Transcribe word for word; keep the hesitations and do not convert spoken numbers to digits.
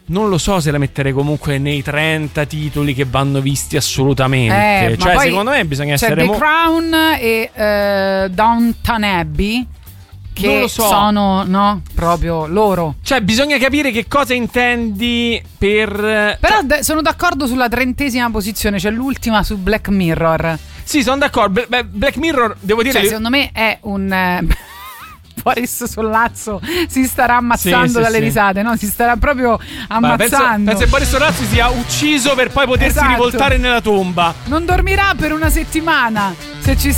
non lo so se la metterei comunque nei trenta titoli che vanno visti assolutamente. Eh, cioè, poi secondo me bisogna c'è essere The mo- Crown e uh, Downton Abbey, che non lo so. sono, no, proprio loro. Cioè, bisogna capire che cosa intendi per. Però d- sono d'accordo sulla trentesima posizione, c'è l'ultima su Black Mirror. Sì, sono d'accordo. Beh, Black Mirror, devo dire. Cioè, secondo me è un. Eh, Boris Sollazzo si starà ammazzando sì, sì, dalle sì. risate, no? Si starà proprio ammazzando. Penso, penso che Boris Sollazzo sia ucciso per poi potersi Esatto. rivoltare nella tomba. Non dormirà per una settimana se ci